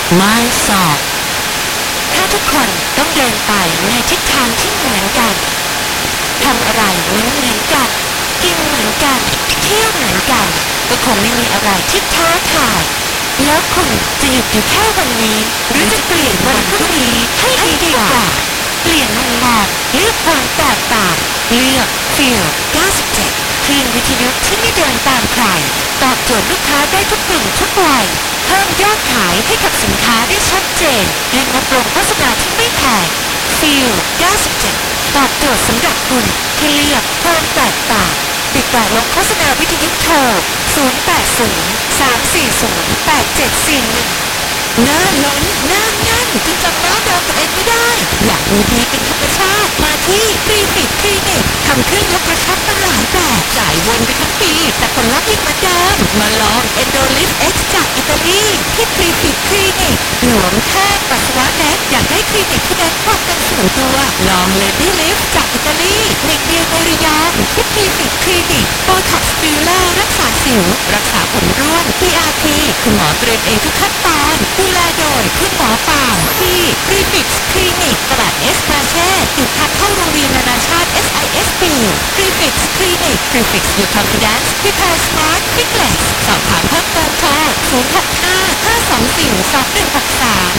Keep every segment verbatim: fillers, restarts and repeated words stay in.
ไม่สอบถ้าทุกคนต้องเดินไปในทิศทางที่เหมือนกันทำอะไรเหมือนเหมือนกันกินเหมือนกันเที่ยวเหมือนกันก็คงไม่มีอะไรที่ท้าทายแล้วคุณจะหยุดอยู่แค่วันนี้หรือจะเปลี่ยนวันพรุ่งนี้ให้ดีกว่าเปลี่ยนมุมมองเลือกความแตกต่างเลือกฟิลเก้าสิบเจ็ดคลื่นวิทยุที่ไม่เดินตามใครตอบโจทย์ลูกค้าได้ทุกกลุ่มทุกวัยเพิ่มยอดขายให้กับสินค้าได้ชัดเจนด้วยงบโรงโฆษณาที่ไม่แพงฟิลเก้าสิบเจ็ดตอบโจทย์สำหรับคุณที่เลือกความแตกต่างติดต่อลงโฆษณาวิทยุโทรศูนย์ แปด ศูนย์ สาม สี่ ศูนย์ แปด เจ็ด สี่ หนึ่งหน้าล้นหน้าแน่นจนจำหน้าเดิมตัวเองไม่ได้อยากดูดีเป็นธรรมชาติมาที่ฟรีฟิตคลินิกทำเครื่องยกกระชับมาหลายแบบจ่ายวนไปทั้งปีแต่ผลลัพธ์ยังเหมือนเดิมมาลอง Endolift X จากอิตาลีที่ฟรีฟิตคลินิกหลวมแค่ปัสสาวะแดกอยากได้คลินิกที่เน้นความเป็นส่วนตัวลอง Lady Lift จากอิตาลีหนึ่งเดียวในระยองที่ฟรีฟิตคลินิกโบท็อกซ์ฟิลเลอร์รักษาสิวรักษาผมร่วง พี อาร์ พี คุณหมอเตรียมเองทุกขั้นตอนดูแลโดยคุณหมอปามที่ฟรีฟิตคลินิกตลาดเอสมาเช่อยู่ทางเข้าโรงเรียนนานาชาติ เอส ไอ เอส พี ฟรีฟิตคลินิก Prefix Your Confidence Prepare Smart Fitness สอบถามเพิ่มเติมโทรศูนย์ หก ห้า ห้า สอง สี่ สอง หนึ่ง หก สาม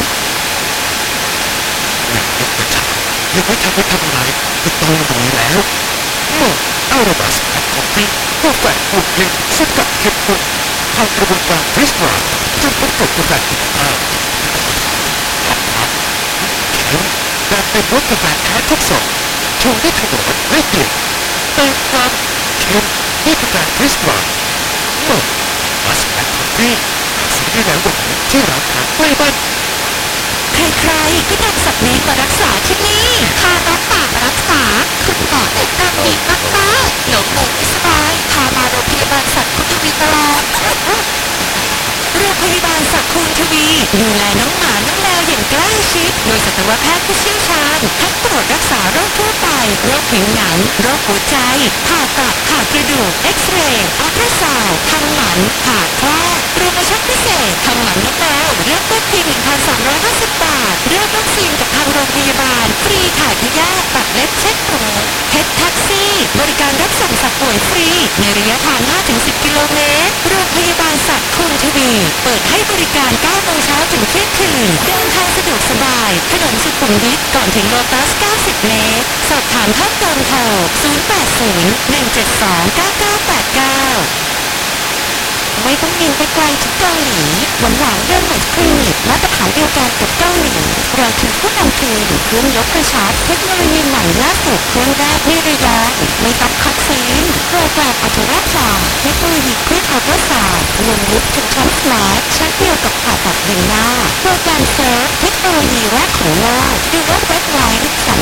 ยังไม่ทำไม่ทำอะไรก็โตหน่อยแล้วเมื่ออาราบัสแอปคอฟฟี่กาแฟกลุ่มเย็นสกัดเข้มข้นผ่านกระบวนการบริสตราจนเป็นกรดกาแฟคุณภาพเข้มแบบเป็นรสกาแฟแท้ทุกสดชงได้ถนอมได้กลิ่นเติมความเข้มด้วยกาแฟบริสตราเมื่อบัสแอปคอฟฟี่ซื้อได้แล้ววันนี้ที่ร้านค้าใกล้บ้านใครๆก็นำสัตว์เลี้ยงมารักษาที่นี่พาน้องหมามารักษาคุณหมอแนะนำดีมากๆหนูหมูไม่สบายพามาโรงพยาบาลสัตว์คุณทวีตลอดโรงพยาบาลสัตว์คุณทวีดูแลน้องหมาน้องแมวอย่างใกล้ชิดโดยสัตวแพทย์ผู้เชี่ยวชาญทั้งตรวจรักษาโรคทั่วไปโรคผิวหนังโรคหัวใจผ่าตัดผ่ากระดูกเอ็กซเรย์อัลตราซาวด์ทำหมันผ่าคลอดโปรโมชั่นพิเศษทำหมันน้องแมวเริ่มต้นเพียง หนึ่งพันสามร้อยห้าสิบ บาทเริ่มวัคซีนกับทางโรงพยาบาลฟรีถ่ายพยาธิตัดเล็บเช็ดหูเพชรแท็กซี่บริการรับส่งสัตว์ป่วยฟรีในระยะทาง ห้าถึงสิบ กิโลเมตรโรงพยาบาลสัตว์คุณทวีเปิดให้บริการ เก้า โมงเช้าถึงเที่ยงคืนเดินทางสะดวกสบายถนนสุขุมวิทก่อนถึงโลตัส เก้าสิบ เมตรสอบถามเพิ่มเติมโทรศูนย์ แปด ศูนย์ หนึ่ง เจ็ด สอง เก้า เก้า แปด เก้าไม่ต้องบินไปไกลถึงเกาหลีหวานหวานเรื่องใหม่คลินิกมาตรฐานเดียวกันกับเกาหลีเราคือผู้นำทีมเครื่องยกกระชับเทคโนโลยีใหม่ล่าสุดเครื่องแรกในระยองไม่ต้องคัดซีนโปรแกรมอัตราจารเทคโนโลยีเครื่องอัลตราซาวด์ลงลึกถึงชั้นสมาร์ทชั้นเดียวกับผ่าตัดใบหน้าโปรแกรมเซิร์ฟเทคโนโลยีแรกของโลกดูว่าเว็บไลน์